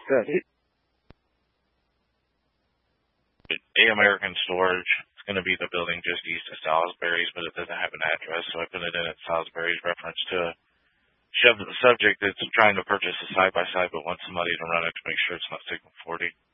A American Storage. It's going to be the building just east of Salisbury's, but it doesn't have an address, so I put it in at Salisbury's reference to shove the subject that's trying to purchase a side-by-side but wants somebody to run it to make sure it's not Signal 40.